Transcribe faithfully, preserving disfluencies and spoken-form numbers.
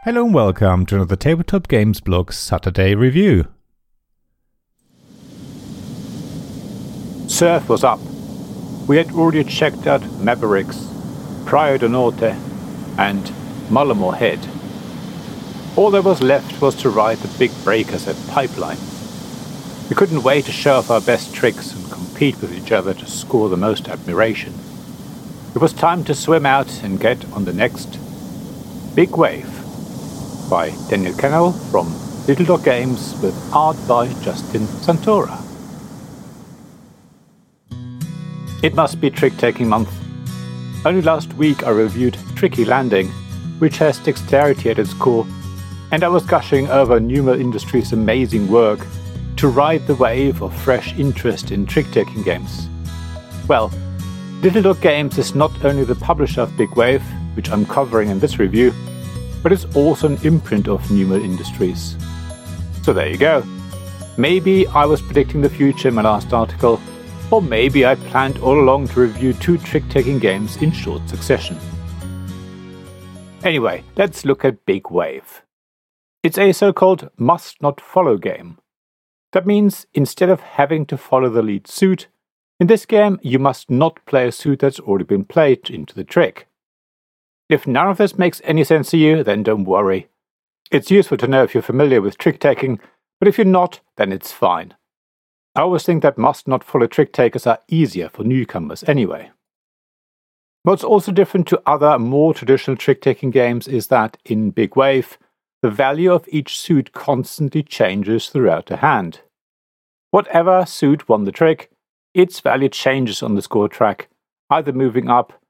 Hello and welcome to another Tabletop Games Blog Saturday review. Surf was up. We had already checked out Mavericks, Praia do Norte and Mullamore Head. All that was left was to ride the big breakers at Pipeline. We couldn't wait to show off our best tricks and compete with each other to score the most admiration. It was time to swim out and get on the next Big Wave by Daniel Kennel from Little Dog Games with art by Justin Santora. It must be trick-taking month. Only last week I reviewed Tricky Landing, which has dexterity at its core, and I was gushing over Numal Industries' amazing work to ride the wave of fresh interest in trick-taking games. Well, Little Dog Games is not only the publisher of Big Wave, which I'm covering in this review, but it's also an imprint of Numal Industries. So there you go. Maybe I was predicting the future in my last article, or maybe I planned all along to review two trick-taking games in short succession. Anyway, let's look at Big Wave. It's a so-called must-not-follow game. That means instead of having to follow the lead suit, in this game you must not play a suit that's already been played into the trick. If none of this makes any sense to you, then don't worry. It's useful to know if you're familiar with trick-taking, but if you're not, then it's fine. I always think that must-not-follow trick-takers are easier for newcomers anyway. What's also different to other, more traditional trick-taking games is that, in Big Wave, the value of each suit constantly changes throughout the hand. Whatever suit won the trick, its value changes on the score track, either moving up